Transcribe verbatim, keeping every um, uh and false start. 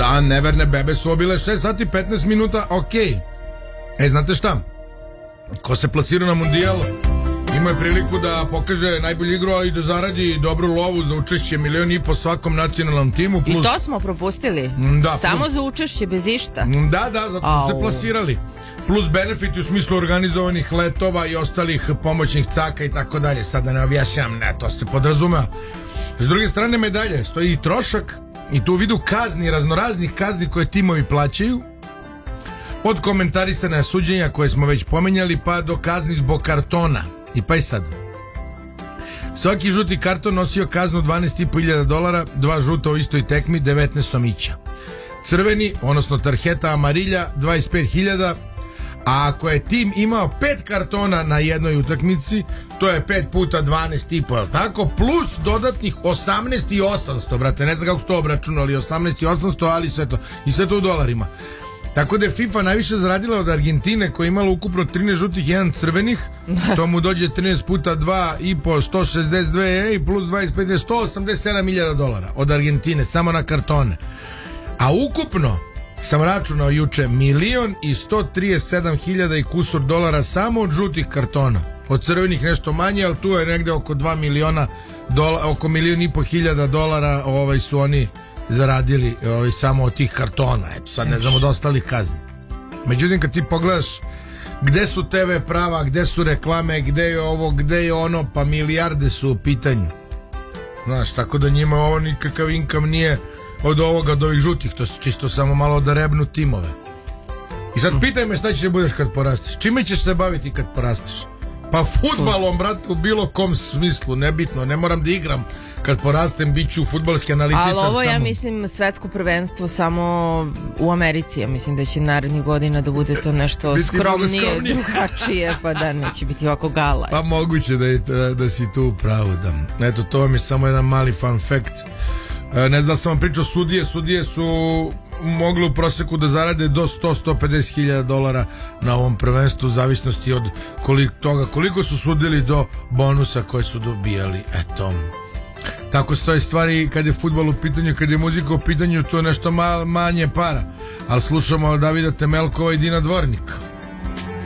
Da, neverne bebe su obile šest sati petnaest minuta, okej. E, znate šta? Ko se plasira na mundijal ima je priliku da pokaže najbolju igru, ali i da zaradi dobru lovu za učešće, milion i po svakom nacionalnom timu. Plus... I to smo propustili? Da, samo plus... za učešće, bez išta? Da, da, zato što su se plasirali. Plus benefiti u smislu organizovanih letova i ostalih pomoćnih caka i tako dalje. Sad da ne objašnjam, ne, to se podrazumeva. S druge strane medalje stoji i trošak, i tu u vidu kazni, raznoraznih kazni koje timovi plaćaju, od komentarisanja suđenja koje smo već pomenjali pa do kazni zbog kartona. I pa i sad, svaki žuti karton nosio kaznu dvanaest i po hiljada dolara, dva žuta u istoj tekmi, devetnaest somića. Crveni, odnosno tarjeta amarilja, dvadeset pet hiljada, a ako je tim imao pet kartona na jednoj utakmici, to je pet puta dvanaest i po, je li tako? Plus dodatnih osamnaest i osamsto, brate, ne znam kako to obračunali, osamnaest i osamsto, ali sve to, i sve to u dolarima. Tako da je FIFA najviše zaradila od Argentine, koja je imala ukupno trinaest žutih i jedan crvenih. To mu dođe trinaest puta dva i po, sto šezdeset dve i plus dvadeset pet, sto osamdeset sedam hiljada dolara od Argentine, samo na kartone. A ukupno sam računao juče milion i sto trideset sedam hiljada i kusur dolara samo od žutih kartona. Od crvenih nešto manje, ali tu je negde oko dva miliona dolara, oko milion i po hiljada dolara ovaj su oni zaradili ovaj, samo od tih kartona. Eto, sad ne znam od ostalih kazni. Međutim, kad ti pogledaš gde su te ve prava, gde su reklame, gde je ovo, gde je ono, pa milijarde su u pitanju. Znaš, tako da njima ovo nikakav inkam nije od ovoga, od ovih žutih, to se čisto samo malo da rebnu timove. I sad pitaj me šta ćeš da budeš kad porasteš. Čime ćeš se baviti kad porasteš? Pa fudbalom, brate, u bilo kom smislu, nebitno, ne moram da igram. Kad porastem bit ću fudbalski analitičar. Ali ovo, ja samo... mislim, svetsko prvenstvo samo u Americi. Ja mislim da će narednih godina da bude to nešto skromnije, drugačije, pa da neće biti ovako gala. Pa moguće da, je, da, da si tu u pravu. Da. Eto, to vam je samo jedan mali fun fact. Ne znam, sam vam pričao, sudije, sudije su mogli u proseku da zarade do sto do sto pedeset hiljada dolara na ovom prvenstvu, u zavisnosti od koliko, toga koliko su sudili do bonusa koje su dobijali. Eto, tako stoje stvari kad je fudbal u pitanju, kad je muzika u pitanju, to je nešto mal, manje para. Ali slušamo Davida Temelkova i Dina Dvornika.